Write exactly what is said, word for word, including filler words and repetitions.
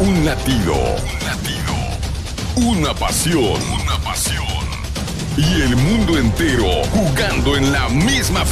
Un latido. Un latido. Una pasión. Una pasión. Y el mundo entero jugando en la misma